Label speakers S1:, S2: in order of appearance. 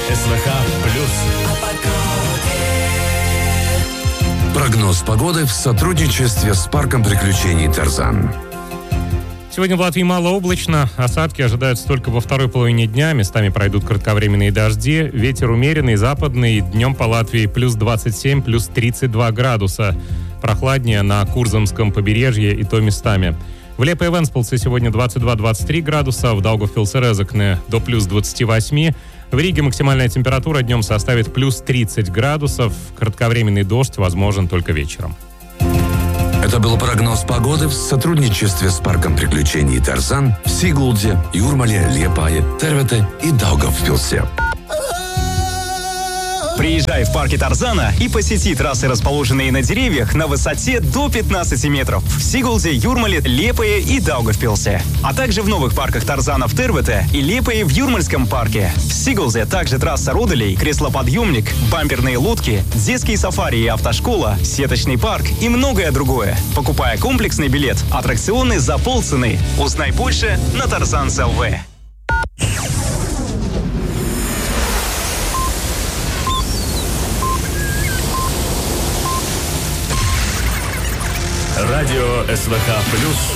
S1: СВХ плюс.
S2: Прогноз погоды в сотрудничестве с парком приключений «Тарзан».
S3: Сегодня в Латвии малооблачно. Осадки ожидаются только во второй половине дня. Местами пройдут кратковременные дожди. Ветер умеренный, западный. Днем по Латвии плюс 27, плюс 32 градуса. Прохладнее на Курзамском побережье и то местами. В Лепе и Венспилсе сегодня 22-23 градуса. В Даугавпилсе-Резекне до плюс 28. В Риге максимальная температура днем составит плюс 30 градусов. Кратковременный дождь возможен только вечером.
S2: Это был прогноз погоды в сотрудничестве с парком приключений «Тарзан» в Сигулде, Юрмале, Лиепае, Тервете и Даугавпилсе.
S4: Приезжай в парке Тарзана и посети трассы, расположенные на деревьях на высоте до 15 метров в Сигулде, Юрмале, Лиепае и Даугавпилсе. А также в новых парках Тарзана в Тервете и Лиепае в Юрмальском парке. В Сигулде также трасса Руделей, креслоподъемник, бамперные лодки, детские сафари и автошкола, сеточный парк и многое другое. Покупая комплексный билет, аттракционы за полцены. Узнай больше на Тарзан.лв.
S1: Радио СВХ плюс.